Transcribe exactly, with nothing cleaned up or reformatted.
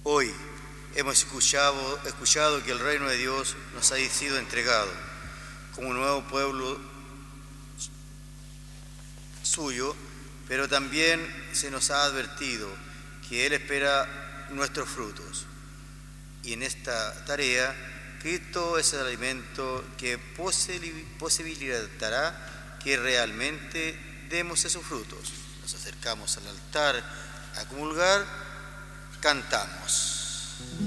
Hoy hemos escuchado, escuchado que el reino de Dios nos ha sido entregado como un nuevo pueblo suyo, pero también se nos ha advertido que Él espera nuestros frutos. Y en esta tarea, Cristo es el alimento que posibilitará que realmente demos esos frutos. Nos acercamos al altar a comulgar, cantamos.